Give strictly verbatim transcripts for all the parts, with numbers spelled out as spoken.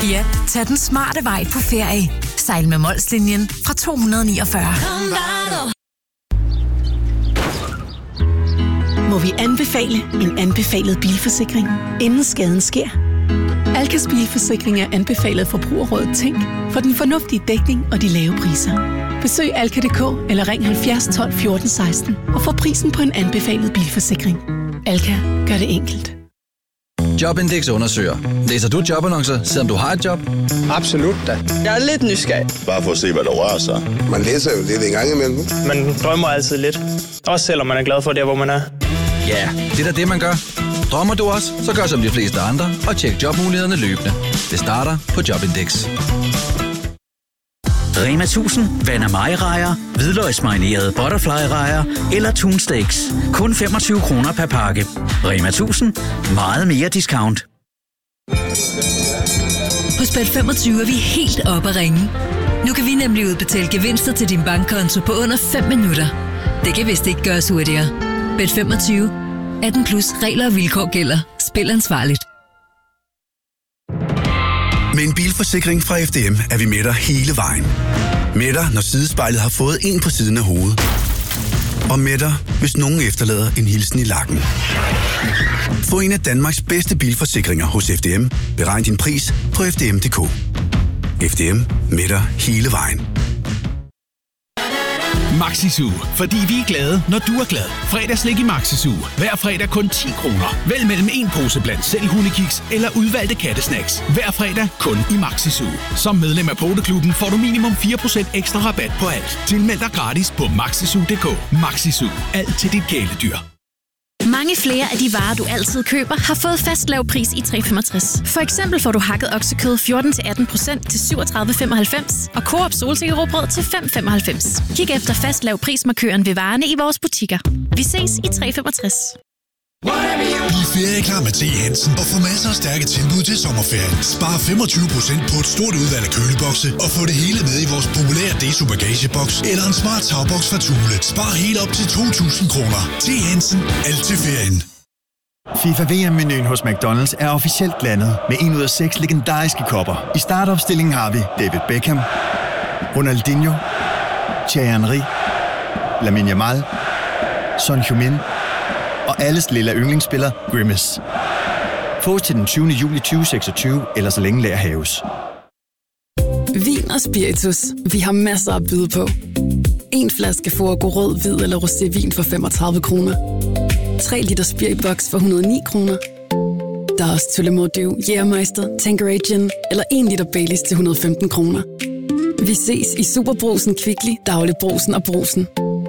Ja, tag den smarte vej på ferie. Sejl med Molslinjen fra to hundrede og niogfyrre. Må vi anbefale en anbefalet bilforsikring, inden skaden sker? Alkas bilforsikring er anbefalet Forbrugerrådet Tænk for den fornuftige dækning og de lave priser. Besøg alka punktum d k eller ring halvfjerds tolv fjorten seksten og få prisen på en anbefalet bilforsikring. Alka gør det enkelt. Jobindex undersøger. Læser du jobannoncer, selvom du har et job? Absolut da. Jeg er lidt nysgerrig. Bare for at se, hvad der rører sig. Man læser jo lidt en gang imellem. Man drømmer altid lidt. Også selvom man er glad for det, hvor man er. Ja, det er da det, man gør. Drømmer du også, så gør som de fleste andre og tjek jobmulighederne løbende. Det starter på Jobindex. Rema tusind, Vand Mai-rejer, hvidløgsmarinerede butterfly-rejer eller Tun Steaks. Kun femogtyve kroner per pakke. Rema tusind, meget mere discount. Hos Bet femogtyve er vi helt oppe at ringe. Nu kan vi nemlig udbetale gevinster til din bankkonto på under fem minutter. Det kan vist ikke gøres hurtigere. Bet femogtyve. atten plus regler og vilkår gælder. Spil ansvarligt. Med en bilforsikring fra F D M er vi med dig hele vejen. Med dig, når sidespejlet har fået en på siden af hovedet. Og med dig, hvis nogen efterlader en hilsen i lakken. Få en af Danmarks bedste bilforsikringer hos F D M. Beregn din pris på f d m punktum d k. F D M, med dig hele vejen. Maxi-Zoo, fordi vi er glade, når du er glad. Fredagslik i Maxi-Zoo. Hver fredag kun ti kroner. Vælg mellem en pose blandt selv hundekiks eller udvalgte kattesnacks. Hver fredag kun i Maxi-Zoo. Som medlem af Poteklubben får du minimum fire procent ekstra rabat på alt. Tilmeld dig gratis på maxi zoo punktum d k. Maxi-Zoo. Alt til dit kæledyr. Mange flere af de varer, du altid køber, har fået fast lav pris i tre komma femogtres. For eksempel får du hakket oksekød fjorten til atten procent til syvogtredive komma femoghalvfems og Coop solsikkerråbrød til fem komma femoghalvfems. Kig efter fast lav prismarkøren ved varerne i vores butikker. Vi ses i tre komma femogtres. Bliv ferieklar med T. Hansen og få masser af stærke tilbud til sommerferien. Spar femogtyve procent på et stort udvalg af kølebokse og få det hele med i vores populære Deso bagageboks eller en smart tagboks fra Thule. Spar helt op til to tusind kroner. T. Hansen. Alt til ferien. FIFA V M-menuen hos McDonald's er officielt landet med en ud af seks legendariske kopper. I startopstillingen har vi David Beckham, Ronaldinho, Thierry Henry, Lamine Yamal, Son Heung-min og alles lille yndlingsspiller, Grimace. Fås til den tyvende juli tyve seksogtyve, eller så længe lager haves. Vin og spiritus. Vi har masser at byde på. En flaske Forgo rød, hvid eller rosévin for femogtredive kroner. tre liter spiriboks for et hundrede og ni kroner. Der er også Tullemordew, Jægermeister, Tanqueray Gin eller en liter Baileys til et hundrede og femten kroner. Vi ses i Superbrusen, Kvickly, Daglibrugsen og Brugsen.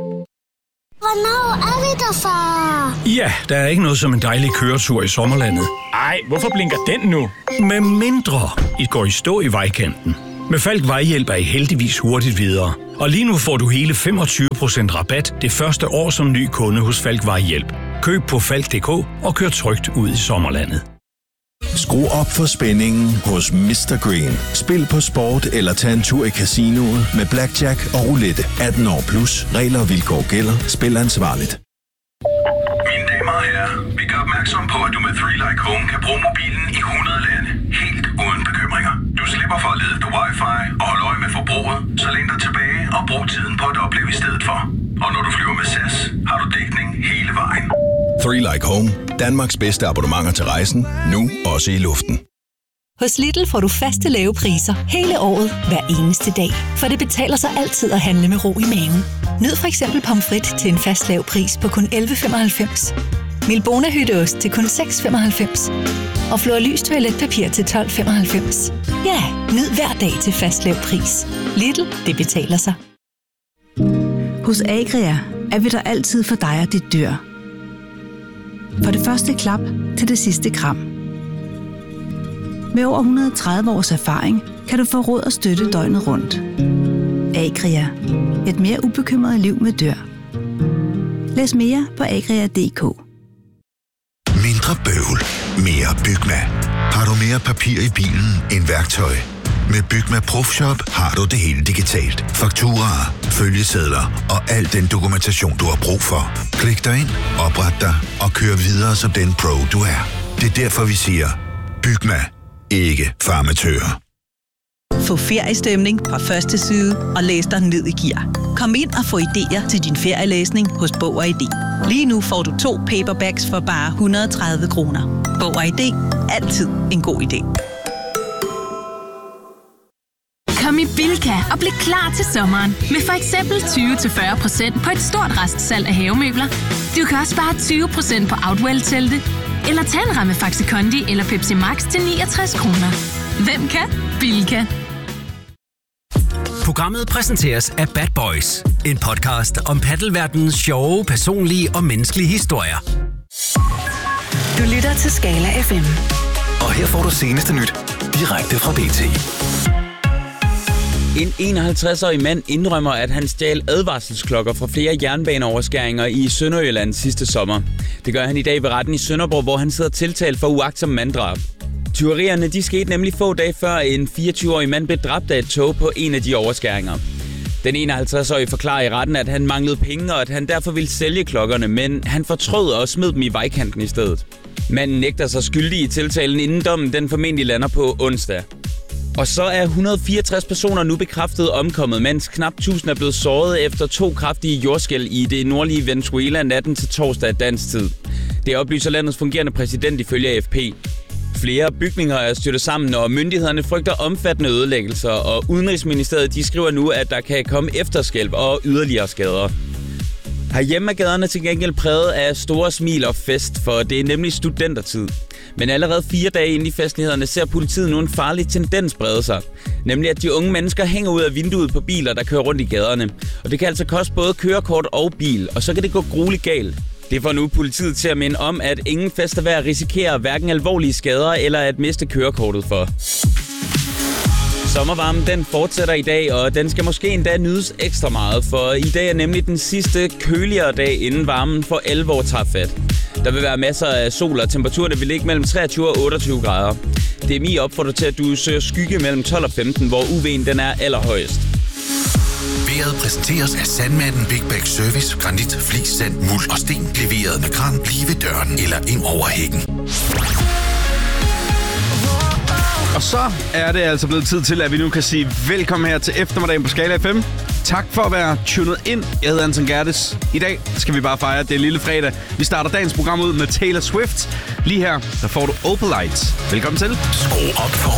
Hvornår er vi der, far? Ja, der er ikke noget som en dejlig køretur i sommerlandet. Ej, hvorfor blinker den nu? Med mindre I går i stå i vejkanten. Med Falk Vejhjælp er I heldigvis hurtigt videre. Og lige nu får du hele femogtyve procent rabat det første år som ny kunde hos Falk Vejhjælp. Køb på falk punktum d k og kør trygt ud i sommerlandet. Skru op for spændingen hos mister Green. Spil på sport eller tag en tur i casinoet med blackjack og roulette. atten år plus. Regler og vilkår gælder. Spil ansvarligt. Mine damer og herrer, vi gør opmærksom på, at du med three like Home kan bruge mobilen i hundrede lande. Helt uden bekymringer. Du slipper for at lede efter wifi og holde øje med forbruget, så læn dig tilbage og brug tiden på at opleve i stedet for. Og når du flyver med S A S, har du dækning hele vejen. three like Home. Danmarks bedste abonnementer til rejsen. Nu også i luften. Hos Lidl får du faste lave priser hele året, hver eneste dag. For det betaler sig altid at handle med ro i maven. Nyd for eksempel pomfrit til en fast lav pris på kun elleve femoghalvfems. Milbona hytteost til kun seks femoghalvfems. Og Florlys toiletpapir til tolv femoghalvfems. Ja, nyd hver dag til fast lav pris. Lidl, det betaler sig. Hos Agria er vi der altid for dig og dit dyr. For det første klap til det sidste kram. Med over et hundrede og tredive års erfaring kan du få råd og støtte døgnet rundt. Agria. Et mere ubekymret liv med dyr. Læs mere på agria punktum d k. Mindre bøvl. Mere Bygma. Har du mere papir i bilen end værktøj? Med Bygma Profshop har du det hele digitalt. Fakturaer, følgesedler og al den dokumentation, du har brug for. Klik dig ind, opret dig og kør videre som den pro, du er. Det er derfor, vi siger, Bygma. Ikke farmatører. Få feriestemning fra første side og læs dig ned i gear. Kom ind og få idéer til din ferielæsning hos Bog og I D. Lige nu får du to paperbacks for bare et hundrede og tredive kroner. Bog og I D. Altid en god idé. Kom i Bilka og bliv klar til sommeren med for eksempel tyve til fyrre procent på et stort restsalg af havemøbler. Du kan også spare tyve procent på Outwell-telte, eller tage en ramme Faxi Kondi eller Pepsi Max til niogtres kroner. Hvem kan? Bilka. Programmet præsenteres af Bad Boys, en podcast om paddelverdenens sjove, personlige og menneskelige historier. Du lytter til Skala F M. Og her får du seneste nyt direkte fra B T. En enoghalvtreds-årig mand indrømmer, at han stjal advarselsklokker fra flere jernbaneoverskæringer i Sønderjylland sidste sommer. Det gør han i dag ved retten i Sønderborg, hvor han sidder tiltalt for uagtsom manddrab. Tyverierne de skete nemlig få dage før en fireogtyve-årig mand blev dræbt af et tog på en af de overskæringer. Den enoghalvtreds-årige forklarer i retten, at han manglede penge og at han derfor ville sælge klokkerne, men han fortrød og smed dem i vejkanten i stedet. Manden nægter sig skyldig i tiltalen, inden dommen den formentlig lander på onsdag. Og så er et hundrede og fireogtres personer nu bekræftet omkommet, mens knap tusind er blevet såret efter to kraftige jordskælv i det nordlige Venezuela natten til torsdag dansk tid. Det oplyser landets fungerende præsident ifølge A F P. Flere bygninger er styrtet sammen, og myndighederne frygter omfattende ødelæggelser, og Udenrigsministeriet de skriver nu, at der kan komme efterskælv og yderligere skader. Herhjemme er gaderne til gengæld præget af store smil og fest, for det er nemlig studentertid. Men allerede fire dage inde i festlighederne ser politiet nu en farlig tendens brede sig. Nemlig at de unge mennesker hænger ud af vinduet på biler, der kører rundt i gaderne. Og det kan altså koste både kørekort og bil, og så kan det gå grueligt galt. Det får nu politiet til at minde om, at ingen fest er værd at risikere hverken alvorlige skader eller at miste kørekortet for. Sommervarmen den fortsætter i dag, og den skal måske endda nydes ekstra meget, for i dag er nemlig den sidste køligere dag, inden varmen for alvor tager fat. Der vil være masser af sol, og temperaturen vil ligge mellem treogtyve og otteogtyve grader. Det er min opfordrer til, at du søger skygge mellem tolv og femten, hvor U V'en den er allerhøjest. Vejret præsenteres af Sandmatten Big Bag Service, granit, flis, sand, muld og sten, leveret med kran lige ved døren eller ind over hækken. Og så er det altså blevet tid til, at vi nu kan sige velkommen her til eftermiddagen på Skala F M. Tak for at være tunet ind. Jeg hedder Anton Gerdes. I dag skal vi bare fejre, det er lille fredag. Vi starter dagens program ud med Taylor Swift. Lige her, der får du Opalite. Velkommen til. Skru op for